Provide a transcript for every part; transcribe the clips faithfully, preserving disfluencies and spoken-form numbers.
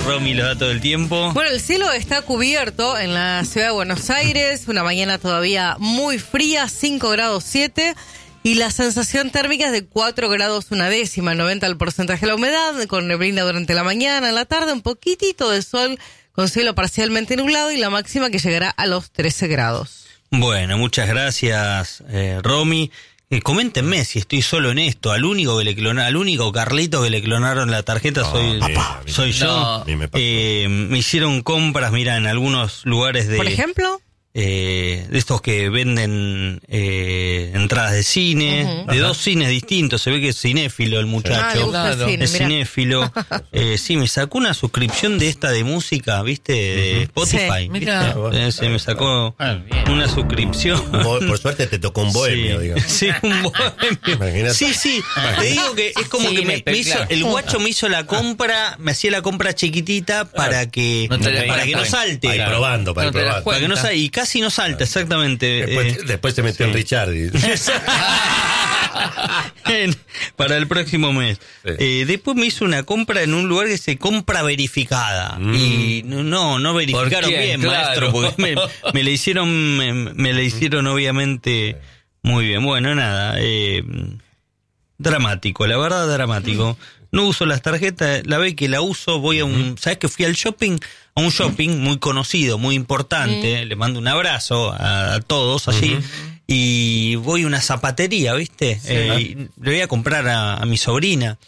Romy, los datos del tiempo. Bueno, el cielo está cubierto en la ciudad de Buenos Aires, una mañana todavía muy fría, cinco grados siete, y la sensación térmica es de cuatro grados una décima, noventa el porcentaje de la humedad, con neblina durante la mañana, en la tarde un poquitito de sol, con cielo parcialmente nublado, y la máxima que llegará a los trece grados. Bueno, muchas gracias, eh, Romy. Eh, coméntenme si estoy solo en esto. Al único que le clonaron, al único Carlito que le clonaron la tarjeta no, soy, papá, soy yo. No. Me, eh, me hicieron compras, mira, en algunos lugares de... ¿Por ejemplo? Eh, de estos que venden eh, entradas de cine, uh-huh. de Ajá. dos cines distintos. Se ve que es cinéfilo el muchacho. Ah, claro. cine, es mirá. cinéfilo. eh, sí, me sacó una suscripción de esta de música, ¿viste? De Spotify. Sí, mirá. Eh, se me sacó ah, una suscripción. Por suerte te tocó un bohemio, sí, digamos. Sí, un bohemio. Imagínate. Sí, sí. Te digo que es como sí, que me, me, me hizo, claro. el guacho me hizo la compra, me hacía la compra chiquitita para que no, te, para que no salte. Para ir probando, para ir no probando. Para que no salte, y casi no salta, exactamente. Después, eh, después se metió sí. en Richard. Y... para el próximo mes. Sí. Eh, después me hizo una compra en un lugar que se compra verificada. Mm. Y no, no verificaron bien, claro. maestro, porque me, me le hicieron, me, me le hicieron obviamente muy bien. Bueno, nada, eh, dramático, la verdad dramático. No uso las tarjetas, la vez que la uso voy a un, ¿sabes que fui al shopping? A un shopping muy conocido, muy importante, mm. le mando un abrazo a, a todos allí, mm-hmm. y voy a una zapatería, ¿viste? Sí. Eh, y le voy a comprar a, a mi sobrina,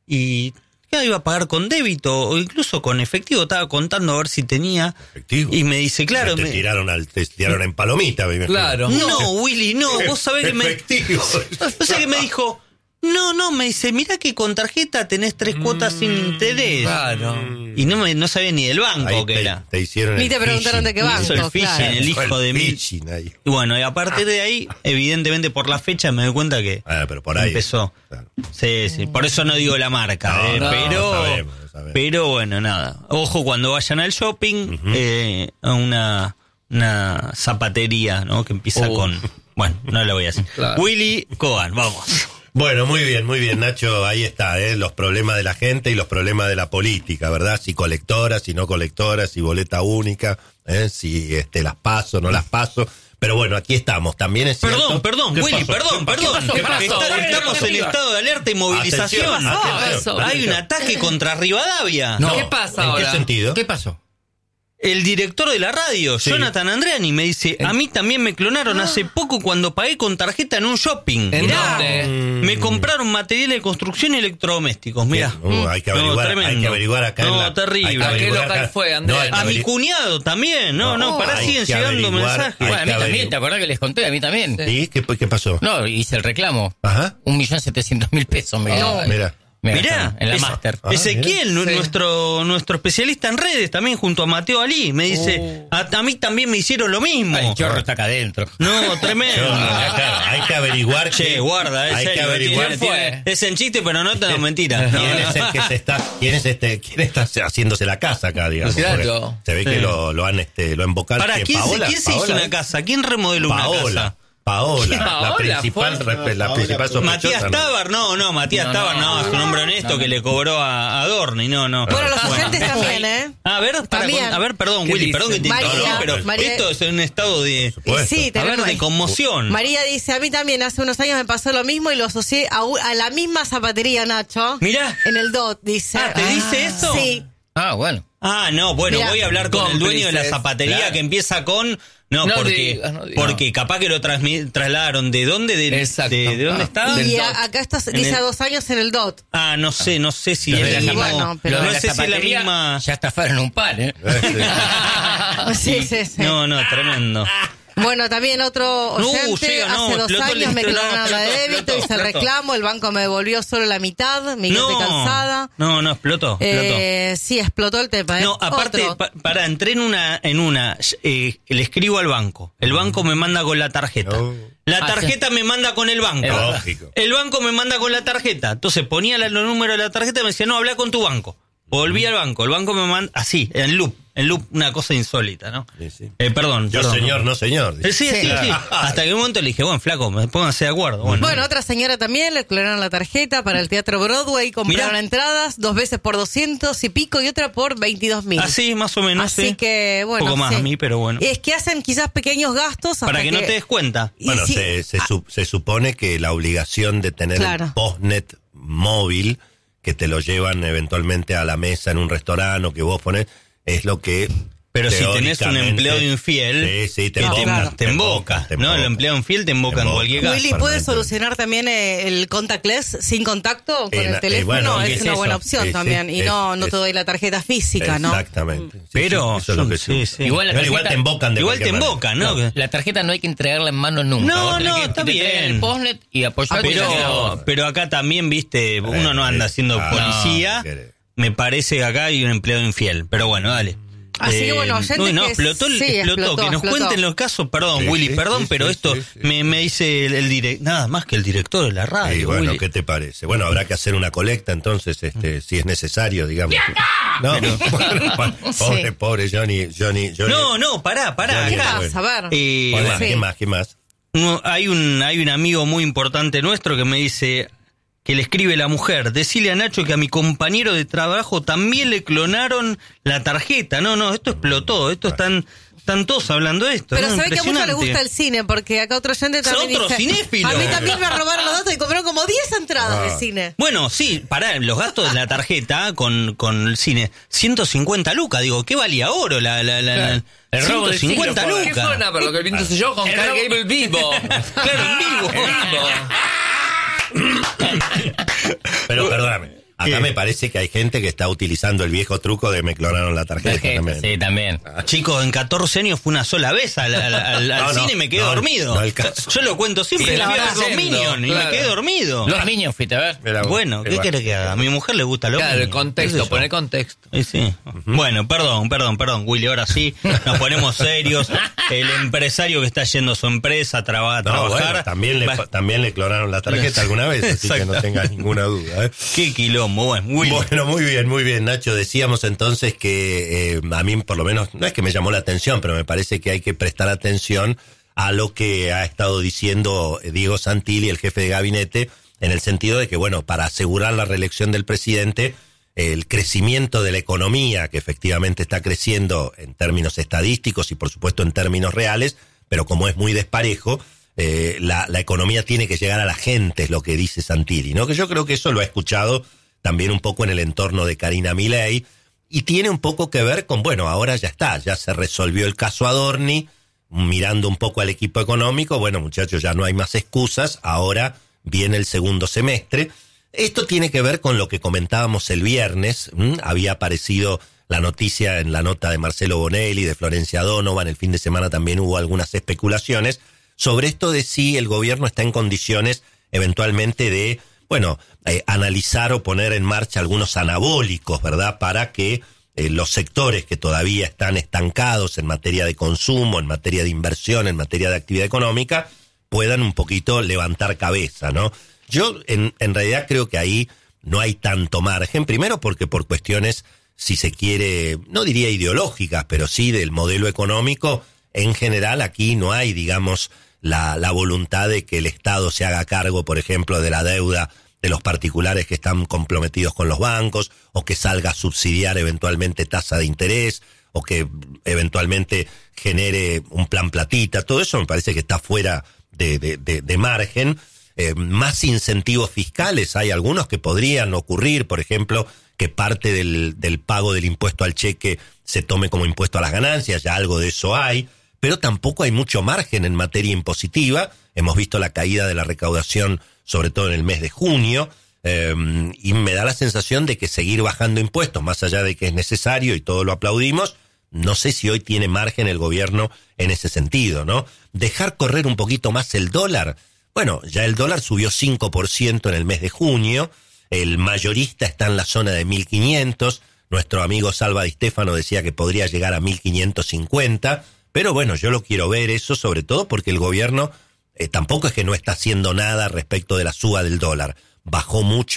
y ya iba a pagar con débito, o incluso con efectivo, estaba contando a ver si tenía, efectivo. Y me dice, claro... O sea, te, me... tiraron al, te tiraron en palomita, me claro. No, Willy, no, vos sabés que me... Efectivo. O sea que me dijo... No, no, me dice, mirá que con tarjeta tenés tres cuotas mm, sin interés. Claro. Y no me no sabía ni del banco ahí que te, era. Te hicieron ni te preguntaron de qué banco. Hizo el phishing, claro. el hijo el de mí. Y bueno, y a partir de ahí, evidentemente por la fecha me doy cuenta que ah, pero por ahí empezó. Claro. Sí, sí, por eso no digo la marca, no, eh, no, pero no sabemos, no sabemos. Pero bueno, nada. Ojo cuando vayan al shopping, uh-huh. eh, a una, una zapatería, ¿no? Que empieza uh. con... Bueno, no lo voy a decir. Claro. Willy Cogan, vamos. Bueno, muy bien, muy bien, Nacho, ahí está, ¿eh? Los problemas de la gente y los problemas de la política, ¿verdad? Si colectoras, si no colectoras, si boleta única, ¿eh? Si este, las paso, no las paso. Pero bueno, aquí estamos, también es cierto... Perdón, perdón, Willy, pasó? perdón, perdón. ¿Qué pasó? ¿Qué pasó? Está, estamos en estado de alerta y movilización. Atención, atención, Hay un ataque contra Rivadavia. No, ¿qué pasa ¿en ahora? qué sentido? ¿Qué pasó? El director de la radio, sí. Jonathan Andreani, me dice, a mí también me clonaron ah. hace poco cuando pagué con tarjeta en un shopping. ¿En mirá, dónde? Me compraron materiales de construcción y electrodomésticos, mirá. Uh, hay que averiguar, no, hay que averiguar acá. No, en la, terrible. ¿A qué local fue, Andrés? No, a mi cuñado también, no, no, no pará, siguen llegando mensajes. Bueno, a mí también, ¿te acordás que les conté? A mí también. ¿Y qué, qué pasó? No, hice el reclamo. Ajá. Un millón setecientos mil pesos me no, mira. Mirá, en la esa, máster. Ah, Ezequiel, sí. nuestro nuestro especialista en redes, también junto a Mateo Ali, me dice, oh. a, a mí también me hicieron lo mismo. El chorro está acá adentro. No, tremendo. Chorro, claro, hay que averiguar. Che, que, guarda, es hay serio, que averiguar. Tiene, tiene, es en chiste, pero no te no, mentira. ¿Quién es el que se está, quién es este, quién está haciéndose la casa acá, digamos? Claro. Se ve sí. que lo, lo han este, lo embocado. Para quién, Paola, se, ¿quién se Paola, hizo una casa? ¿Quién remodeló Paola. una casa? Paola, Paola, la principal, fue, la Paola, principal sospechosa. Matías Tábar, no, no, Matías no, Tábar, no, no, es un hombre honesto no, no. que le cobró a, a Dorni, no, no. Bueno, los bueno. agentes también, ¿eh? A ver, para, también. a ver, perdón, Willy, perdón que te María, pero María, esto es un estado de, sí, a ver, de conmoción. María dice, a mí también hace unos años me pasó lo mismo y lo asocié a, a la misma zapatería, Nacho. Mirá. En el D O T, dice. Ah, ¿te ah, dice eso? Sí. Ah, bueno. Ah, no, bueno, Mirá, voy a hablar con cómplices, el dueño de la zapatería claro. que empieza con... No, no porque digas, no digas. Porque capaz que lo transmi- trasladaron. ¿De dónde? De, Exacto. De, ¿de dónde ah, estaba? Y a, acá está, dice el... a dos años en el D O T. Ah, no sé, no sé si los es la mismo, bueno, pero no la sé si es la misma... Ya estafaron un par, ¿eh? sí, sí, sí. No, no, tremendo. Bueno, también otro oyente, no, llega, no, hace dos explotó, años me clonaron no, la de débito, explotó, hice el reclamo, el banco me devolvió solo la mitad, Miguel no, de Calzada. No, no, explotó, explotó. Eh, sí, explotó el tema. ¿eh? No, aparte, pa, para, entré en una, en una eh, le escribo al banco, el banco me manda con la tarjeta. No. La tarjeta ah, sí. me manda con el banco. Lógico. El banco me manda con la tarjeta. Entonces ponía la, los números de la tarjeta y me decía, no, habla con tu banco. volví al banco, el banco me manda, así, en loop, en loop, una cosa insólita, ¿no? Sí, sí. Eh, perdón. Yo perdón, señor, no señor. Eh, Sí, sí, sí. Sí. Hasta que en un momento le dije, bueno, flaco, me pónganse de acuerdo. Bueno, Bueno, otra señora también le clonaron la tarjeta para el Teatro Broadway, compraron Mirá. entradas dos veces por doscientos y pico y otra por veintidós mil. así más o menos. Así sí. que, bueno. Un poco más sí. a mí, pero bueno. Es que hacen quizás pequeños gastos hasta Para que, no te des cuenta. y Bueno, sí, se, se, ah, su- se supone que la obligación de tener Claro. el postnet móvil, que te lo llevan eventualmente a la mesa en un restaurante o que vos pones, es lo que... Pero si tenés un teóricamente- empleado infiel, sí, sí, te que No, te, emboca, claro. te emboca, te ¿no? emboca. El empleado infiel te emboca Te en emboca. cualquier caso. Willy, ¿puede permanente. solucionar también eh, el contactless sin contacto con Eh, el eh, teléfono? bueno, es es una eso. buena opción Sí, sí, también. Y es- no, no es- te doy la tarjeta física, ¿no? Exactamente. Sí, Pero sí, eso es lo que son- sí, se- sí. Igual la Pero igual tarjeta- te embocan de Igual te cualquier manera. emboca, ¿no? No, la tarjeta no hay que entregarla en mano nunca. No, Vos tenés no, que- está te entregan bien. el postnet y apoyarte. y ya Pero, quedó. pero acá también, viste, uno no anda siendo Ah, policía. no, ¿qué querés? Me parece que acá hay un empleado infiel. Pero bueno, dale. Así que bueno, oyentes uy, no, que explotó, el- sí, explotó, explotó, que nos explotó. cuenten los casos, perdón, Sí, Willy, sí, perdón, sí, pero sí, esto sí, sí. Me, me dice el, el direct, nada más que el director de la radio. Y bueno, Willy. ¿qué te parece? Bueno, habrá que hacer una colecta entonces, este, si es necesario, digamos. No, bueno, pobre, Sí. pobre Johnny, Johnny, Johnny. No, no, pará, pará. Johnny, acá. bueno. A ver. Eh, ¿Qué más? Sí. ¿Qué más? ¿Qué más? No, hay un hay un amigo muy importante nuestro que me dice que le escribe la mujer, decile a Nacho que a mi compañero de trabajo también le clonaron la tarjeta. No, no, esto explotó, esto están están todos hablando de esto. Pero ¿no? se ve que a muchos les Impresionante. gusta el cine, porque acá otro oyente también Otro dice... cinéfilo. A mí también me robaron los datos y compraron como diez entradas Ah. de cine. Bueno, sí, pará, los gastos de la tarjeta con, con el cine, ciento cincuenta lucas, digo, ¿qué valía oro la, la, la, Claro. la- El robo del siglo, ciento cincuenta por- lucas? ¿Qué suena para lo que el viento se yo con El Carl robo- Gable vivo? Claro, en vivo. En vivo. Pero perdóname, acá ¿Qué? me parece que hay gente que está utilizando el viejo truco de me clonaron la tarjeta. Tarjeta, también. sí, también. Chicos, en catorce años fue una sola vez al, al, al- al No, no, cine y me quedé no, dormido. no el caso. Yo lo cuento siempre, Sí, fui la a ver verdad, los yendo, Minions y claro. me quedé dormido. Los niños fuiste a ver. Mira vos, Bueno, ¿qué igual. querés que haga? A mi mujer le gusta lo Claro, el qué sé contexto, yo. pone contexto. Sí, sí. Bueno, perdón, perdón, perdón, Willy, ahora sí, nos ponemos serios. El empresario que está yendo a su empresa a, traba- a No, trabajar. bueno, también le, va- también le clonaron la tarjeta alguna vez, así que no Exacto. tengas ninguna duda. ¿eh? Qué quilombo, bueno, Willy. Bueno, muy bien, muy bien, Nacho. Decíamos entonces que eh, a mí por lo menos, no es que me llamó la atención, pero me parece que hay que prestar atención a lo que ha estado diciendo eh, Diego Santilli, el jefe de gabinete, en el sentido de que, bueno, para asegurar la reelección del presidente, el crecimiento de la economía, que efectivamente está creciendo en términos estadísticos y por supuesto en términos reales, pero como es muy desparejo, eh, la, la economía tiene que llegar a la gente, es lo que dice Santilli, ¿no? Que yo creo que eso lo ha escuchado también un poco en el entorno de Karina Milei, y tiene un poco que ver con, bueno, ahora ya está, ya se resolvió el caso Adorni, mirando un poco al equipo económico, bueno, muchachos, ya no hay más excusas, ahora viene el segundo semestre. Esto tiene que ver con lo que comentábamos el viernes, ¿m? Había aparecido la noticia en la nota de Marcelo Bonelli, de Florencia Donovan, el fin de semana también hubo algunas especulaciones sobre esto de si el gobierno está en condiciones eventualmente de, bueno, eh, analizar o poner en marcha algunos anabólicos, ¿verdad?, para que eh, los sectores que todavía están estancados en materia de consumo, en materia de inversión, en materia de actividad económica, puedan un poquito levantar cabeza, ¿no? Yo en, en realidad creo que ahí no hay tanto margen, primero porque por cuestiones, si se quiere, no diría ideológicas, pero sí del modelo económico, en general aquí no hay, digamos, la, la voluntad de que el Estado se haga cargo, por ejemplo, de la deuda de los particulares que están comprometidos con los bancos, o que salga a subsidiar eventualmente tasa de interés, o que eventualmente genere un plan platita. Todo eso me parece que está fuera de, de, de, de margen. Eh, más incentivos fiscales, hay algunos que podrían ocurrir, por ejemplo, que parte del, del pago del impuesto al cheque se tome como impuesto a las ganancias, ya algo de eso hay, pero tampoco hay mucho margen en materia impositiva. Hemos visto la caída de la recaudación, sobre todo en el mes de junio, eh, y me da la sensación de que seguir bajando impuestos, más allá de que es necesario y todo lo aplaudimos, no sé si hoy tiene margen el gobierno en ese sentido, ¿no? Dejar correr un poquito más el dólar. Bueno, ya el dólar subió cinco por ciento en el mes de junio, el mayorista está en la zona de mil quinientos, nuestro amigo Salva Di Stefano decía que podría llegar a mil quinientos cincuenta, pero bueno, yo lo quiero ver eso, sobre todo porque el gobierno eh, tampoco es que no está haciendo nada respecto de la suba del dólar. Bajó mucho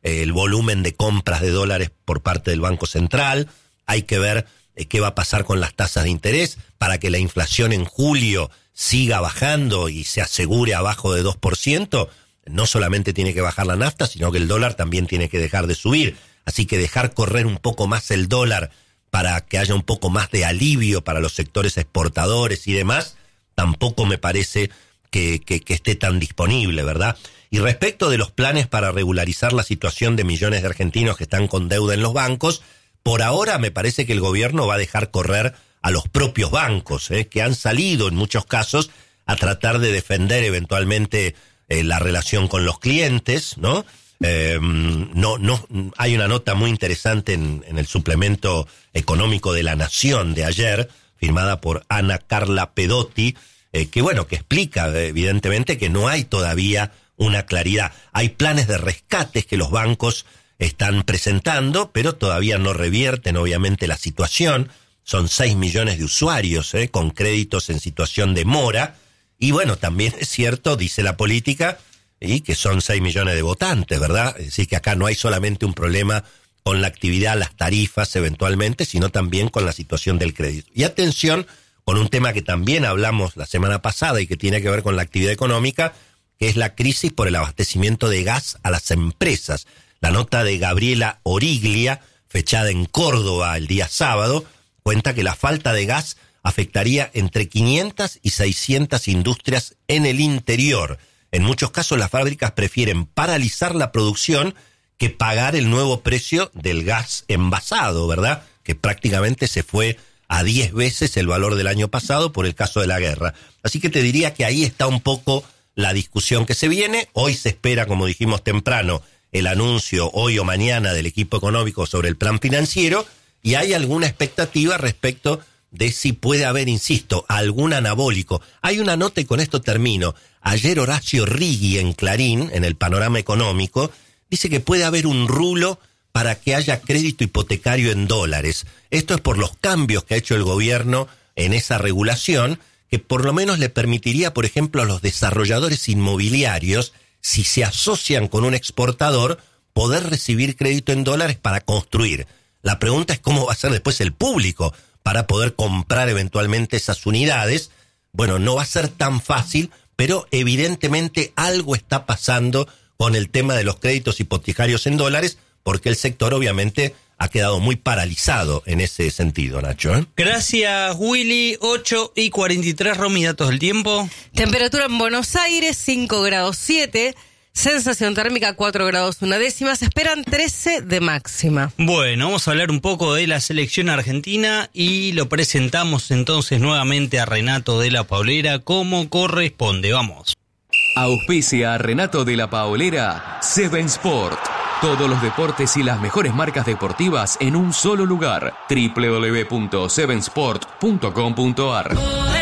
eh, el volumen de compras de dólares por parte del Banco Central, hay que ver eh, qué va a pasar con las tasas de interés para que la inflación en julio siga bajando y se asegure abajo de dos por ciento. No solamente tiene que bajar la nafta, sino que el dólar también tiene que dejar de subir. Así que dejar correr un poco más el dólar para que haya un poco más de alivio para los sectores exportadores y demás, tampoco me parece que, que, que esté tan disponible, ¿verdad? Y respecto de los planes para regularizar la situación de millones de argentinos que están con deuda en los bancos, por ahora me parece que el gobierno va a dejar correr a los propios bancos, ¿eh? que han salido en muchos casos a tratar de defender eventualmente eh, la relación con los clientes, ¿no? Eh, no, no, hay una nota muy interesante en, en el suplemento económico de La Nación de ayer, firmada por Ana Carla Pedotti, eh, que bueno, que explica evidentemente que no hay todavía una claridad. Hay planes de rescates que los bancos están presentando, pero todavía no revierten obviamente la situación. Son seis millones de usuarios eh, con créditos en situación de mora, y bueno, también es cierto, dice la política, y que son seis millones de votantes, ¿verdad? Es decir, que acá no hay solamente un problema con la actividad, las tarifas eventualmente, sino también con la situación del crédito. Y atención con un tema que también hablamos la semana pasada y que tiene que ver con la actividad económica, que es la crisis por el abastecimiento de gas a las empresas. La nota de Gabriela Origlia, fechada en Córdoba el día sábado, cuenta que la falta de gas afectaría entre quinientas y seiscientas industrias en el interior. En muchos casos las fábricas prefieren paralizar la producción que pagar el nuevo precio del gas envasado, ¿verdad? Que prácticamente se fue a diez veces el valor del año pasado por el caso de la guerra. Así que te diría que ahí está un poco la discusión que se viene. Hoy se espera, como dijimos temprano, el anuncio hoy o mañana del equipo económico sobre el plan financiero, y hay alguna expectativa respecto de si puede haber, insisto, algún anabólico. Hay una nota, y con esto termino. Ayer Horacio Righi en Clarín, en el Panorama Económico, dice que puede haber un rulo para que haya crédito hipotecario en dólares. Esto es por los cambios que ha hecho el gobierno en esa regulación, que por lo menos le permitiría, por ejemplo, a los desarrolladores inmobiliarios, si se asocian con un exportador, poder recibir crédito en dólares para construir. La pregunta es cómo va a ser después el público para poder comprar eventualmente esas unidades. Bueno, no va a ser tan fácil, pero evidentemente algo está pasando con el tema de los créditos hipotecarios en dólares, porque el sector obviamente ha quedado muy paralizado en ese sentido, Nacho, ¿eh? Gracias, Willy. ocho y cuarenta y tres, Romy, datos del tiempo. Temperatura en Buenos Aires, cinco grados siete. Sensación térmica cuatro grados una décima, se esperan trece de máxima. Bueno, vamos a hablar un poco de la selección argentina y lo presentamos entonces nuevamente a Renato de la Paulera como corresponde. Vamos. Auspicia a Renato de la Paulera Seven Sport. Todos los deportes y las mejores marcas deportivas en un solo lugar. doble u doble u doble u punto seven sport punto com punto a r.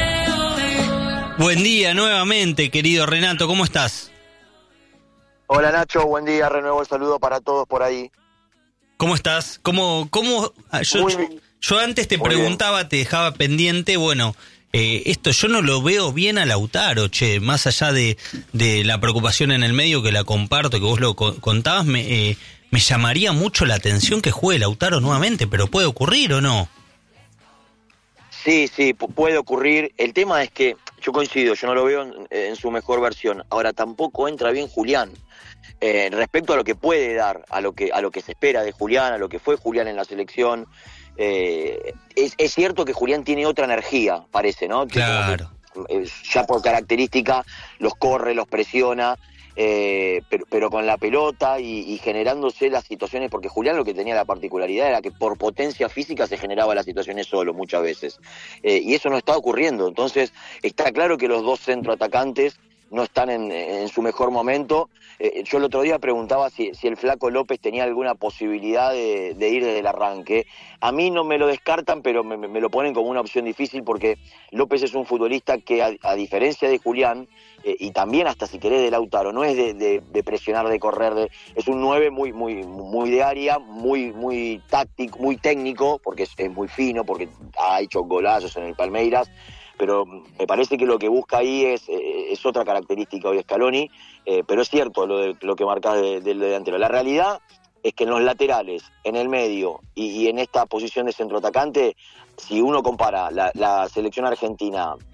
Buen día nuevamente, querido Renato, ¿cómo estás? Hola Nacho, buen día, renuevo el saludo para todos por ahí. ¿Cómo estás? ¿Cómo, cómo? Yo, Muy yo, bien. yo antes te Muy preguntaba, bien. te dejaba pendiente, bueno, eh, esto yo no lo veo bien a Lautaro, che, más allá de, de la preocupación en el medio, que la comparto, que vos lo co- contabas, me, eh, me llamaría mucho la atención que juegue Lautaro nuevamente, pero ¿puede ocurrir o no? Sí, sí, pu- puede ocurrir. El tema es que yo coincido, yo no lo veo en, en su mejor versión. Ahora tampoco entra bien Julián. Eh, respecto a lo que puede dar, a lo que a lo que se espera de Julián, a lo que fue Julián en la selección, eh, es, es cierto que Julián tiene otra energía, parece, ¿no? Que Claro. como que, eh, ya por característica los corre, los presiona, eh, pero, pero con la pelota y, y generándose las situaciones, porque Julián lo que tenía la particularidad era que por potencia física se generaba las situaciones solo muchas veces, eh, y eso no está ocurriendo. Entonces está claro que los dos centroatacantes no están en, en su mejor momento. Eh, yo el otro día preguntaba si, si el Flaco López tenía alguna posibilidad de, de ir desde el arranque. A mí no me lo descartan, pero me, me lo ponen como una opción difícil, porque López es un futbolista que, a, a diferencia de Julián, eh, y también hasta si querés de Lautaro, no es de, de, de presionar, de correr, de, es un nueve muy, muy, muy de área, muy, muy táctico, muy técnico, porque es, es muy fino, porque ha hecho golazos en el Palmeiras, pero me parece que lo que busca ahí es, eh, es otra característica hoy Scaloni, eh, pero es cierto lo, de, lo que marcás del de, de delantero. La realidad es que en los laterales, en el medio y, y en esta posición de centroatacante, si uno compara la, la selección argentina